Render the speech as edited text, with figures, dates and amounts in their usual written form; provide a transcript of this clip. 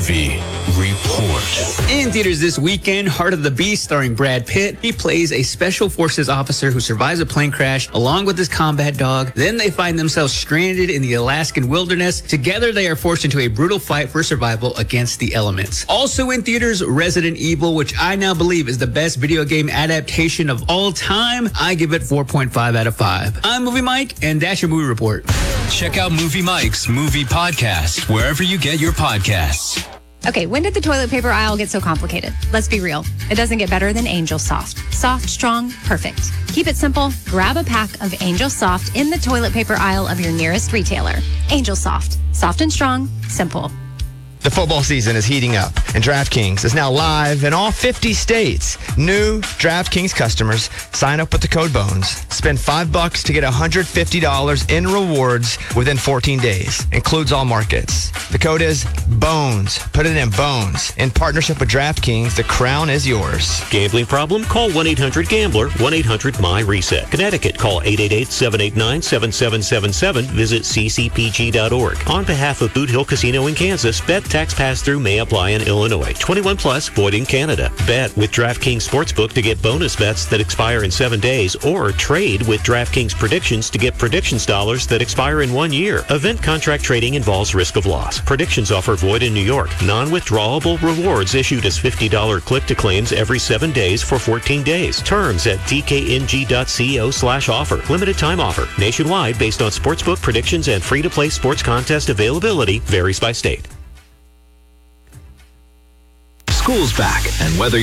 Movie Report. In theaters this weekend, Heart of the Beast starring Brad Pitt. He plays a special forces officer who survives a plane crash along with his combat dog. Then they find themselves stranded in the Alaskan wilderness. Together, they are forced into a brutal fight for survival against the elements. Also in theaters, Resident Evil, which I now believe is the best video game adaptation of all time. I give it 4.5 out of 5. I'm Movie Mike, and that's your movie report. Check out Movie Mike's Movie Podcast wherever you get your podcasts. Okay, when did the toilet paper aisle get so complicated? Let's be real. It doesn't get better than Angel Soft. Soft, strong, perfect. Keep it simple. Grab a pack of Angel Soft in the toilet paper aisle of your nearest retailer. Angel Soft. Soft and strong. Simple. The football season is heating up, and DraftKings is now live in all 50 states. New DraftKings customers sign up with the code BONES. Spend $5 to get $150 in rewards within 14 days. Includes all markets. The code is BONES. Put it in BONES. In partnership with DraftKings, the crown is yours. Gambling problem? Call 1-800-GAMBLER, 1-800-MY-RESET. Connecticut, call 888-789-7777. Visit ccpg.org. On behalf of Boot Hill Casino in Kansas, bet tax pass-through may apply in Illinois. 21 plus, void in Canada. Bet with DraftKings Sportsbook to get bonus bets that expire in 7 days, or trade with DraftKings Predictions to get predictions dollars that expire in 1 year. Event contract trading involves risk of loss. Predictions offer void in New York. Non-withdrawable rewards issued as $50 click-to-claims every 7 days for 14 days. Terms at dkng.co/offer. Limited time offer. Nationwide based on sportsbook predictions and free-to-play sports contest availability. Varies by state. School's back, and whether